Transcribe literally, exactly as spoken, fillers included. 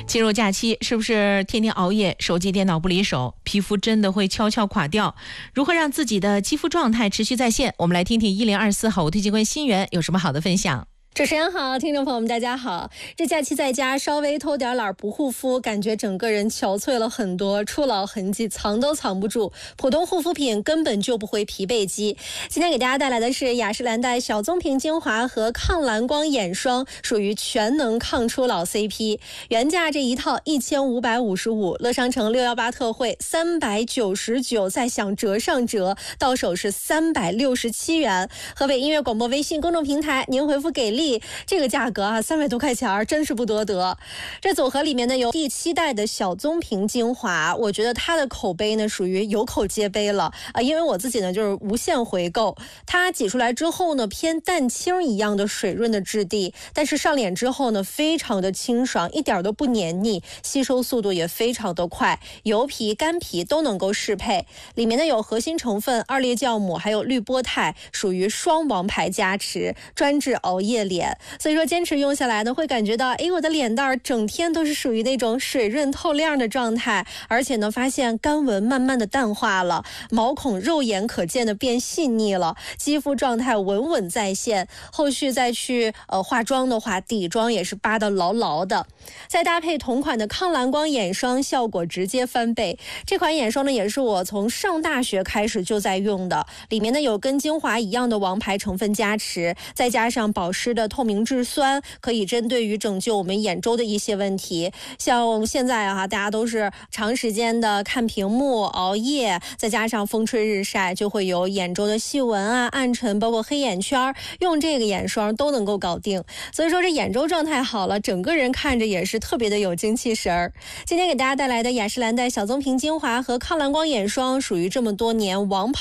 进入假期，是不是天天熬夜，手机电脑不离手，皮肤真的会悄悄垮掉？如何让自己的肌肤状态持续在线？我们来听听一零二四好物推荐官新源有什么好的分享。 主持人好，听众朋友们大家好。这假期在家稍微偷点懒不护肤，感觉整个人憔悴了很多，初老痕迹藏都藏不住，普通护肤品根本救不回疲惫肌。今天给大家带来的是雅诗兰黛小棕瓶精华和抗蓝光眼霜，属于全能抗初老 C P， 原价这一套一千五百五十五，乐商城六一八特惠三百九十九，再享折上折，到手是三百六十七元。河北音乐广播微信公众平台，您回复给力，这个价格啊，三百多块钱真是不多得。这组合里面呢有第七代的小棕瓶精华，我觉得它的口碑呢属于有口皆碑了啊，因为我自己呢就是无限回购。它挤出来之后呢，偏蛋清一样的水润的质地，但是上脸之后呢，非常的清爽，一点都不黏腻，吸收速度也非常的快，油皮、干皮都能够适配。里面呢有核心成分二裂酵母，还有绿波肽，属于双王牌加持，专治熬夜脸。所以说坚持用下来呢，会感觉到哎，我的脸蛋整天都是属于那种水润透亮的状态，而且呢发现干纹慢慢的淡化了，毛孔肉眼可见的变细腻了，肌肤状态稳稳在线。后续再去呃化妆的话，底妆也是扒得牢牢的。再搭配同款的抗蓝光眼霜，效果直接翻倍。这款眼霜呢也是我从上大学开始就在用的，里面呢有跟精华一样的王牌成分加持，再加上保湿的透明质酸，可以针对于拯救我们眼周的一些问题。像现在啊，大家都是长时间的看屏幕、熬夜，再加上风吹日晒，就会有眼周的细纹啊、暗沉，包括黑眼圈，用这个眼霜都能够搞定。所以说这眼周状态好了，整个人看着也是特别的有精气神儿。今天给大家带来的雅诗兰黛小棕瓶精华和抗蓝光眼霜，属于这么多年王牌